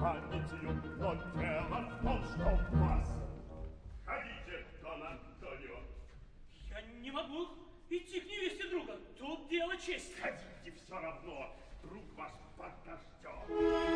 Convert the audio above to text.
памятью, но дело в том, что в вас. Ходите, Дон Антонио. Я не могу идти к невесте друга. Тут дело чести. Ходите все равно, друг ваш под дождем.